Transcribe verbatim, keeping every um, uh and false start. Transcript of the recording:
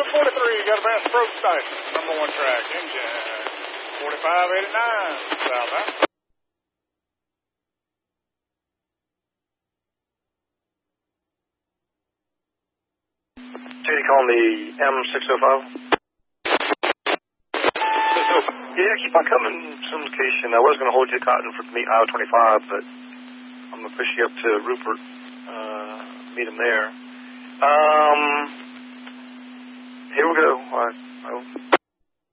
seven forty-three, got a Bass Pro Station, number one track, engine forty-five eighty-nine, southbound. J D calling the M six oh five. Yeah, keep on coming some location. I was going to hold you cotton for meet I twenty-five, but I'm going to push you up to Rupert, uh, meet him there. Um, here we go. All right.